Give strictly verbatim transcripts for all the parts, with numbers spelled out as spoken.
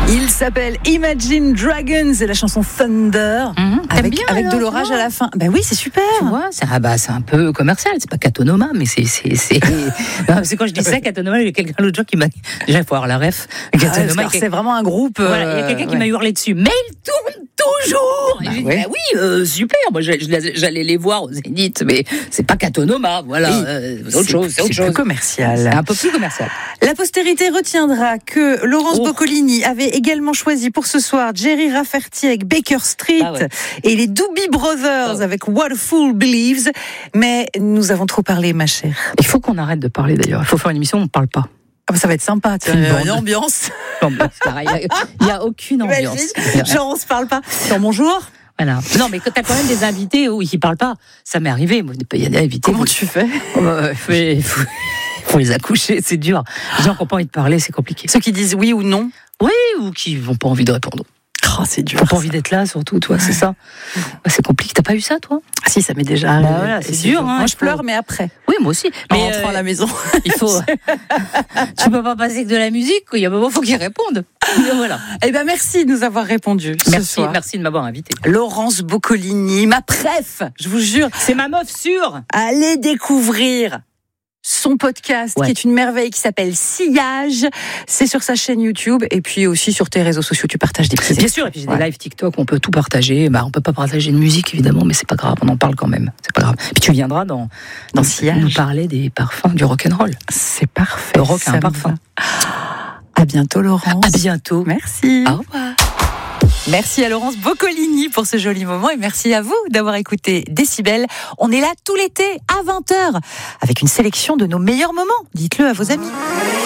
Il s'appelle Imagine Dragons et la chanson Thunder Mmh, avec, bien, avec alors, de l'orage à la fin. Ben oui, c'est super. Tu vois, c'est, ah bah, c'est un peu commercial, c'est pas Katonoma, mais c'est. c'est, c'est... non, c'est quand je dis ça, Katonoma, il y a quelqu'un l'autre jour qui m'a. Déjà, il faut avoir la ref. Katonoma, ah, c'est vraiment un groupe. Voilà, il y a quelqu'un euh, qui ouais. m'a hurlé dessus. Mais il tourne toujours. Bah, Et j'ai dit, ouais. bah oui, euh, super. Moi, je, je, j'allais les voir au Zénith, mais c'est pas Katonoma. Voilà, Oui, euh, c'est autre chose. C'est autre c'est chose. plus commercial. C'est un peu plus commercial. La postérité retiendra que Laurence Oh. Boccolini avait également choisi pour ce soir Jerry Rafferty avec Baker Street Ah ouais. et les Doobie Brothers Ah ouais. avec What a Fool Believes. Mais nous avons trop parlé, ma chère. Il faut qu'on arrête de parler d'ailleurs. Il faut faire une émission où on ne parle pas. Ah bah ça va être sympa, tu vois, Une une, bande. ambiance. L'ambiance, pareil. Il n'y a aucune ambiance. Imagine, genre on se parle pas. Dans bonjour. Voilà. Non, mais quand t'as quand même des invités où ils parlent pas, ça m'est arrivé. Moi, il y a des invités. Comment où- tu fais? Oh, bah, faut, faut, faut les accoucher, c'est dur. Les gens qui n'ont pas envie de parler, c'est compliqué. Ceux qui disent oui ou non. Oui, ou qui n'ont pas envie de répondre. Oh, c'est dur. Qui n'ont pas envie d'être là, surtout, toi, c'est ça. Bah, c'est compliqué. T'as pas eu ça, toi? Ah, si, ça m'est déjà arrivé. Bah voilà, c'est Et dur, dur. hein, Moi, il je faut- pleure, mais après. Oui, moi aussi. En Mais rentrant euh, à la maison. il faut. Tu peux pas passer que de la musique. Il y a un moment, il faut qu'ils répondent. Et voilà. Eh ben, merci de nous avoir répondu ce Merci, soir. merci de m'avoir invité. Laurence Boccolini, ma préf, je vous jure. C'est ma meuf sûre. Allez découvrir son podcast, Ouais. qui est une merveille, qui s'appelle Sillage. C'est sur sa chaîne YouTube et puis aussi sur tes réseaux sociaux. Tu partages des petits Bien extraits. sûr, et puis j'ai Ouais. des lives TikTok, on peut tout partager. Bah, on peut pas partager de musique, évidemment, mais c'est pas grave, on en parle quand même. C'est pas grave. Puis tu viendras dans, Dans Sillage. nous parler des parfums du rock'n'roll. C'est parfait. Le rock a ça un me parfum. va. À bientôt, Laurence. À bientôt. Merci. Au revoir. Merci à Laurence Boccolini pour ce joli moment et merci à vous d'avoir écouté Décibel. On est là tout l'été à vingt heures avec une sélection de nos meilleurs moments. Dites-le à vos amis.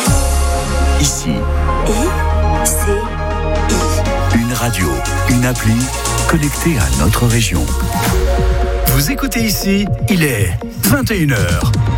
Ici, I, C, I. une radio, une appli connectée à notre région. Vous écoutez ici, il est vingt et une heures.